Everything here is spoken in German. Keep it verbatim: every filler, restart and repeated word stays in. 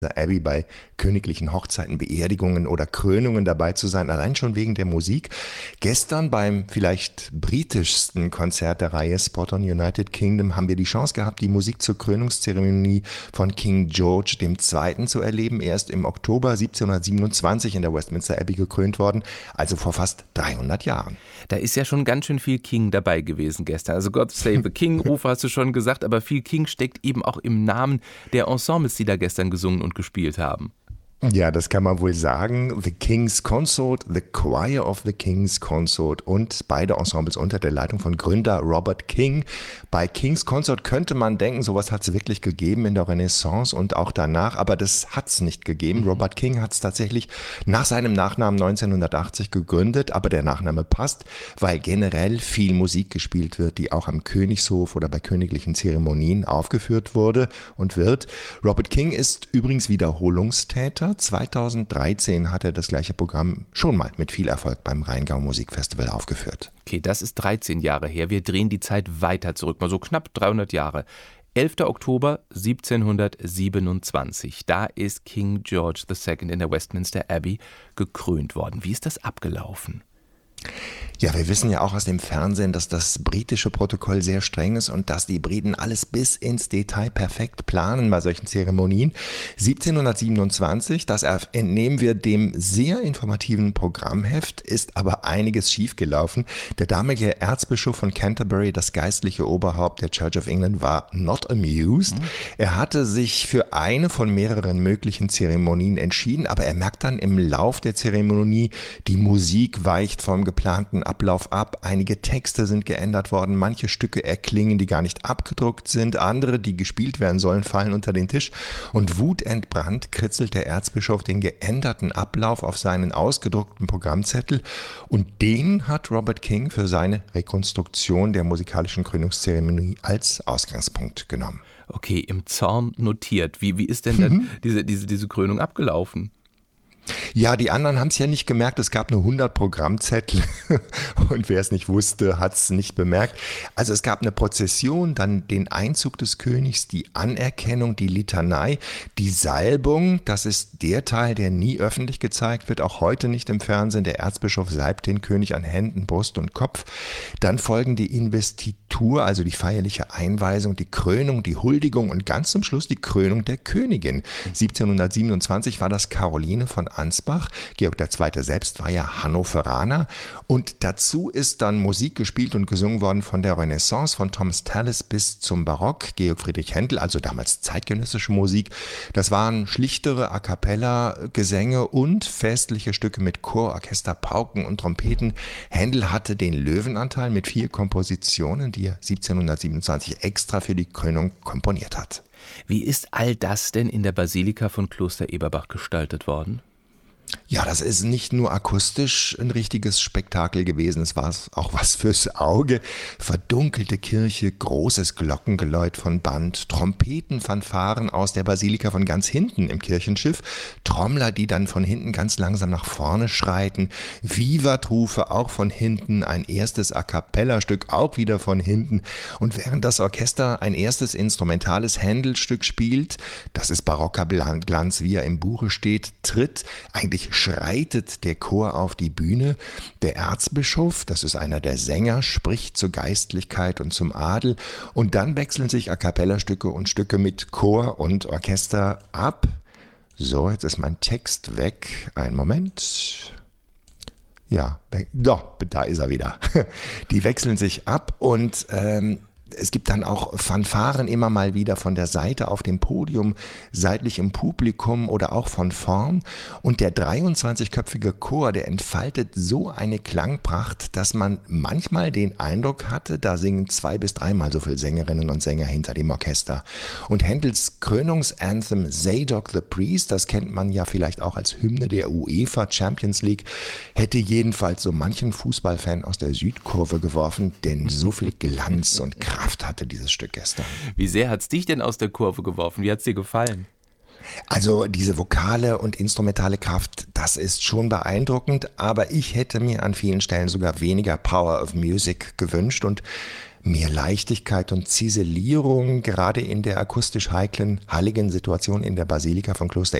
Abbey bei königlichen Hochzeiten, Beerdigungen oder Krönungen dabei zu sein, allein schon wegen der Musik. Gestern beim vielleicht britischsten Konzert der Reihe Spot on United Kingdom haben wir die Chance gehabt, die Musik zur Krönungszeremonie von King George der Zweite. zu erleben. Er ist im Oktober siebzehnhundertsiebenundzwanzig in der Westminster Abbey gekrönt worden, also vor fast dreihundert Jahren. Da ist ja schon ganz schön viel King dabei gewesen gestern. Also God Save the King-Rufe hast du schon gesagt, aber viel King steckt eben auch im Namen der Ensembles, die da gestern gesungen und gespielt haben. Ja, das kann man wohl sagen. The King's Consort, The Choir of the King's Consort und beide Ensembles unter der Leitung von Gründer Robert King. Bei King's Consort könnte man denken, sowas hat es wirklich gegeben in der Renaissance und auch danach, aber das hat es nicht gegeben. Robert King hat es tatsächlich nach seinem Nachnamen neunzehnhundertachtzig gegründet, aber der Nachname passt, weil generell viel Musik gespielt wird, die auch am Königshof oder bei königlichen Zeremonien aufgeführt wurde und wird. Robert King ist übrigens Wiederholungstäter. zweitausenddreizehn hat er das gleiche Programm schon mal mit viel Erfolg beim Rheingau Musikfestival aufgeführt. Okay, das ist dreizehn Jahre her. Wir drehen die Zeit weiter zurück, mal so knapp dreihundert Jahre. elfter Oktober siebzehnhundertsiebenundzwanzig. Da ist King George der Zweite in der Westminster Abbey gekrönt worden. Wie ist das abgelaufen? Ja, wir wissen ja auch aus dem Fernsehen, dass das britische Protokoll sehr streng ist und dass die Briten alles bis ins Detail perfekt planen bei solchen Zeremonien. siebzehnhundertsiebenundzwanzig, das entnehmen wir dem sehr informativen Programmheft, ist aber einiges schiefgelaufen. Der damalige Erzbischof von Canterbury, das geistliche Oberhaupt der Church of England, war not amused. Mhm. Er hatte sich für eine von mehreren möglichen Zeremonien entschieden, aber er merkt dann im Lauf der Zeremonie, die Musik weicht vom geplanten Ablauf ab. Einige Texte sind geändert worden, manche Stücke erklingen, die gar nicht abgedruckt sind, andere, die gespielt werden sollen, fallen unter den Tisch und wutentbrannt kritzelt der Erzbischof den geänderten Ablauf auf seinen ausgedruckten Programmzettel und den hat Robert King für seine Rekonstruktion der musikalischen Krönungszeremonie als Ausgangspunkt genommen. Okay, im Zorn notiert. Wie, wie ist denn mhm. dann diese, diese, diese Krönung abgelaufen? Ja, die anderen haben es ja nicht gemerkt. Es gab nur hundert Programmzettel und wer es nicht wusste, hat es nicht bemerkt. Also es gab eine Prozession, dann den Einzug des Königs, die Anerkennung, die Litanei, die Salbung. Das ist der Teil, der nie öffentlich gezeigt wird, auch heute nicht im Fernsehen. Der Erzbischof salbt den König an Händen, Brust und Kopf. Dann folgen die Investitur, also die feierliche Einweisung, die Krönung, die Huldigung und ganz zum Schluss die Krönung der Königin. siebzehnhundertsiebenundzwanzig war das Caroline von Ansbach. Georg der Zweite selbst war ja Hannoveraner und dazu ist dann Musik gespielt und gesungen worden von der Renaissance, von Thomas Tallis bis zum Barock, Georg Friedrich Händel, also damals zeitgenössische Musik. Das waren schlichtere A-cappella-Gesänge und festliche Stücke mit Chor, Orchester, Pauken und Trompeten. Händel hatte den Löwenanteil mit vier Kompositionen, die er siebzehnhundertsiebenundzwanzig extra für die Krönung komponiert hat. Wie ist all das denn in der Basilika von Kloster Eberbach gestaltet worden? Ja, das ist nicht nur akustisch ein richtiges Spektakel gewesen, es war auch was fürs Auge. Verdunkelte Kirche, großes Glockengeläut von Band, Trompeten, Fanfaren aus der Basilika von ganz hinten im Kirchenschiff, Trommler, die dann von hinten ganz langsam nach vorne schreiten, Vivatrufe auch von hinten, ein erstes A-cappella-Stück auch wieder von hinten. Und während das Orchester ein erstes instrumentales Händelstück spielt, das ist barocker Glanz, wie er im Buche steht, tritt eigentlich schreitet der Chor auf die Bühne. Der Erzbischof, das ist einer der Sänger, spricht zur Geistlichkeit und zum Adel. Und dann wechseln sich A-cappella-Stücke und Stücke mit Chor und Orchester ab. So, jetzt ist mein Text weg. Einen Moment. Ja, doch, da ist er wieder. Die wechseln sich ab und ähm, es gibt dann auch Fanfaren immer mal wieder von der Seite auf dem Podium, seitlich im Publikum oder auch von vorn. Und der dreiundzwanzigköpfige Chor, der entfaltet so eine Klangpracht, dass man manchmal den Eindruck hatte, da singen zwei bis dreimal so viele Sängerinnen und Sänger hinter dem Orchester. Und Händels Krönungsanthem Zadok the Priest, das kennt man ja vielleicht auch als Hymne der UEFA Champions League, hätte jedenfalls so manchen Fußballfan aus der Südkurve geworfen, denn so viel Glanz und Kraft hatte dieses Stück gestern. Wie sehr hat es dich denn aus der Kurve geworfen? Wie hat es dir gefallen? Also diese vokale und instrumentale Kraft, Das ist schon beeindruckend, aber ich hätte mir an vielen Stellen sogar weniger Power of Music gewünscht und mehr Leichtigkeit und Ziselierung, gerade in der akustisch heiklen, heiligen Situation in der Basilika von Kloster